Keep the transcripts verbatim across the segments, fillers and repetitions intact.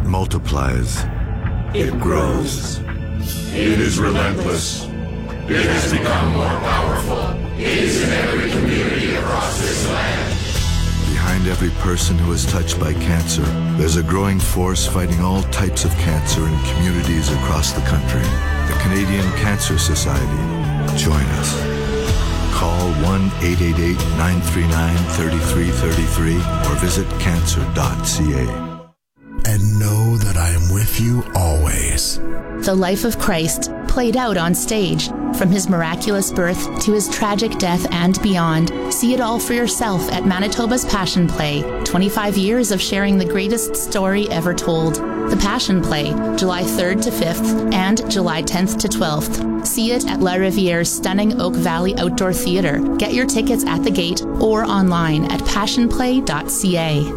multiplies. It grows. It is relentless. It has become more powerful. It is in every community across this land. Behind every person who is touched by cancer, there's a growing force fighting all types of cancer in communities across the country. The Canadian Cancer Society. Join us. Call one eight eight eight, nine three nine, three three three three or visit cancer dot c a. And know that I am with you always. The life of Christ played out on stage, from his miraculous birth to his tragic death and beyond. See it all for yourself at Manitoba's Passion Play. twenty-five years of sharing the greatest story ever told. The Passion Play, July third to fifth and July tenth to twelfth. See it at La Riviere's stunning Oak Valley Outdoor Theatre. Get your tickets at the gate or online at passion play dot c a.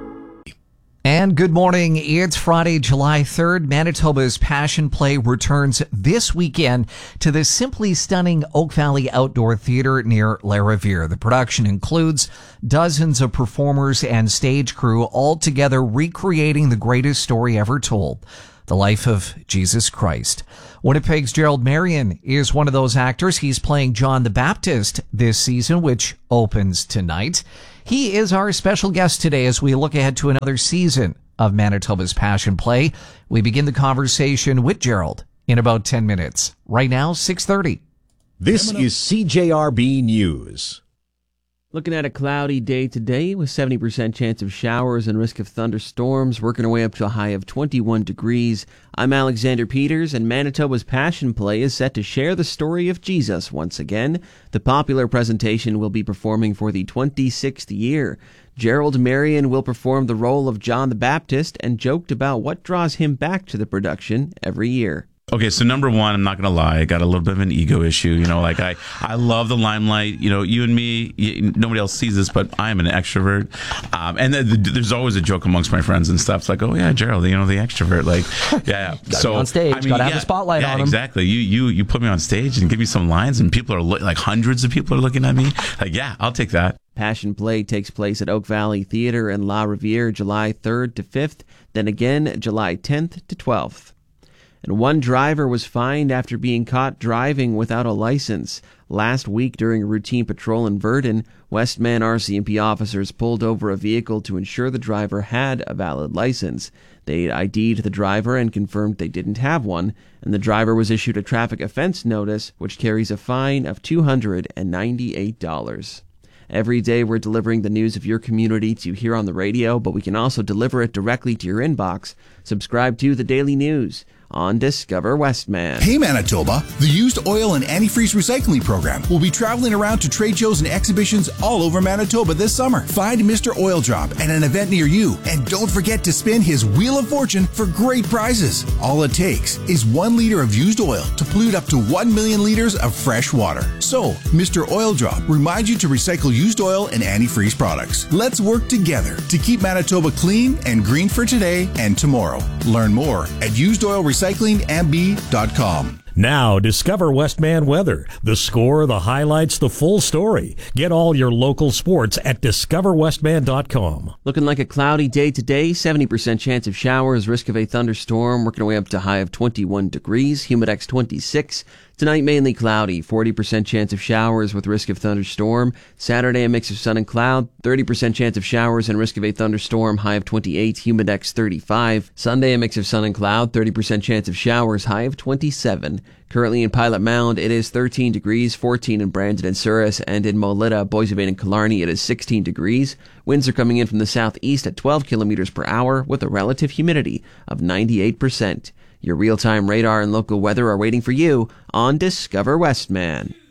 And good morning. It's Friday, July third. Manitoba's Passion Play returns this weekend to the simply stunning Oak Valley Outdoor Theatre near La Riviere. The production includes dozens of performers and stage crew, all together recreating the greatest story ever told, the life of Jesus Christ. Winnipeg's Gerald Marion is one of those actors. He's playing John the Baptist this season, which opens tonight. He is our special guest today as we look ahead to another season of Manitoba's Passion Play. We begin the conversation with Gerald in about ten minutes. Right now, six thirty. This is C J R B News. Looking at a cloudy day today with seventy percent chance of showers and risk of thunderstorms, working our way up to a high of twenty-one degrees. I'm Alexander Peters, and Manitoba's Passion Play is set to share the story of Jesus once again. The popular presentation will be performing for the twenty-sixth year. Gerald Marion will perform the role of John the Baptist and joked about what draws him back to the production every year. Okay, so number one, I'm not going to lie, I got a little bit of an ego issue. You know, like I, I love the limelight. You know, you and me, you, nobody else sees this, but I am an extrovert. Um, and the, the, there's always a joke amongst my friends and stuff. It's like, oh, yeah, Gerald, you know, the extrovert. Like, yeah. Gotta so be on stage, I mean, gotta have yeah, the spotlight yeah, on him. Exactly. You, you, you put me on stage and give me some lines, and people are lo- like hundreds of people are looking at me. Like, yeah, I'll take that. Passion Play takes place at Oak Valley Theatre in La Riviere July third to fifth, then again July tenth to twelfth. And one driver was fined after being caught driving without a license. Last week during a routine patrol in Virden, Westman R C M P officers pulled over a vehicle to ensure the driver had a valid license. They I D'd the driver and confirmed they didn't have one, and the driver was issued a traffic offense notice, which carries a fine of two hundred ninety-eight dollars. Every day we're delivering the news of your community to you here on the radio, but we can also deliver it directly to your inbox. Subscribe to the Daily News on Discover Westman. Hey Manitoba, the Used Oil and Antifreeze Recycling Program will be traveling around to trade shows and exhibitions all over Manitoba this summer. Find Mister Oil Drop at an event near you, and don't forget to spin his Wheel of Fortune for great prizes. All it takes is one liter of used oil to pollute up to one million liters of fresh water. So, Mister Oil Drop reminds you to recycle used oil and antifreeze products. Let's work together to keep Manitoba clean and green for today and tomorrow. Learn more at used oil recycling m b dot com. Now, discover Westman weather. The score, the highlights, the full story. Get all your local sports at discover westman dot com. Looking like a cloudy day today, seventy percent chance of showers, risk of a thunderstorm, working our way up to a high of twenty-one degrees, humidex twenty-six. Tonight, mainly cloudy, forty percent chance of showers with risk of thunderstorm. Saturday, a mix of sun and cloud, thirty percent chance of showers and risk of a thunderstorm, high of twenty-eight, humidex thirty-five. Sunday, a mix of sun and cloud, thirty percent chance of showers, high of twenty-seven. Currently in Pilot Mound, it is thirteen degrees, fourteen in Brandon and Souris, and in Molita, Boissevain, and Killarney, it is sixteen degrees. Winds are coming in from the southeast at twelve kilometers per hour with a relative humidity of ninety-eight percent. Your real-time radar and local weather are waiting for you on Discover Westman.